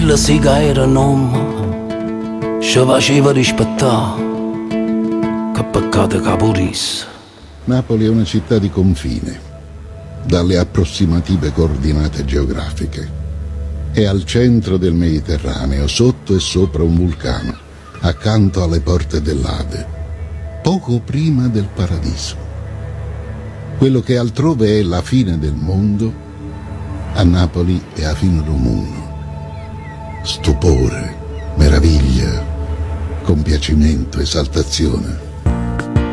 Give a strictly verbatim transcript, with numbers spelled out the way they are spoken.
Quella sì che era nome, ci faceva rispettare, che peccato che purisse. Napoli è una città di confine, dalle approssimative coordinate geografiche. È al centro del Mediterraneo, sotto e sopra un vulcano, accanto alle porte dell'Ade, poco prima del paradiso. Quello che altrove è la fine del mondo, a Napoli è a fine del mondo. Stupore, meraviglia, compiacimento, esaltazione.